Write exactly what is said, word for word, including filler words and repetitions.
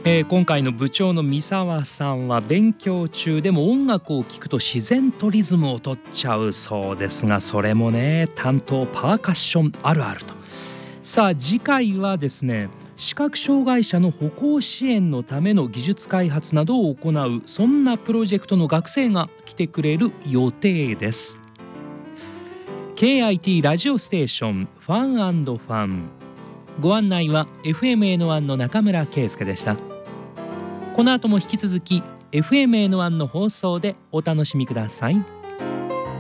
えー、今回の部長の三沢さんは勉強中でも音楽を聴くと自然とリズムを取っちゃうそうですが、それもね担当パーカッションあるあると。さあ次回はですね、視覚障害者の歩行支援のための技術開発などを行うそんなプロジェクトの学生が来てくれる予定です。 ケーアイティー ラジオステーションファン&ファン、ご案内は エフエムエーワン の中村圭介でした。この後も引き続き エフエムエーワン の放送でお楽しみください。